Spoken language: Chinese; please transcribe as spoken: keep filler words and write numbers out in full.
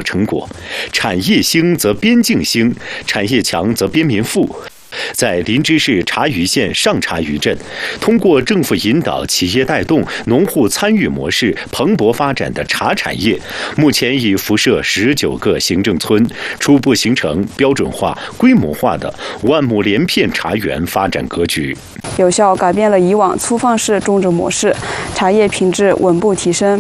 成果。产业兴则边境兴，产业强则边民富。在林芝市茶余县上茶余镇，通过政府引导、企业带动、农户参与模式蓬勃发展的茶产业，目前已辐射十九个行政村，初步形成标准化、规模化的万亩连片茶园发展格局， 有效改变了以往粗放式种植模式，茶叶品质稳步提升。